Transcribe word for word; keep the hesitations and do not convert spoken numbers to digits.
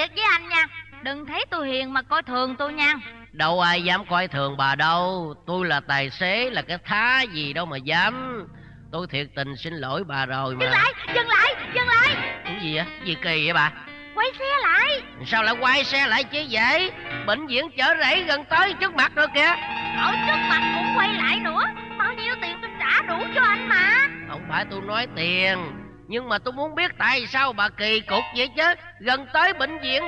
thiệt với anh nha, đừng thấy tôi hiền mà coi thường tôi nha. Đâu ai dám coi thường bà đâu. Tôi là tài xế, là cái thá gì đâu mà dám. Tôi thiệt tình xin lỗi bà rồi mà. Dừng lại, dừng lại, dừng lại. Cái gì vậy? Gì kỳ vậy bà? Quay xe lại. Sao lại quay xe lại chứ vậy? Bệnh viện Chợ Rẫy gần tới trước mặt rồi kìa. Ở trước mặt cũng quay lại nữa. Bao nhiêu tiền tôi trả đủ cho anh mà. Không phải tôi nói tiền, nhưng mà tôi muốn biết tại sao bà kỳ cục vậy chứ. Gần tới bệnh viện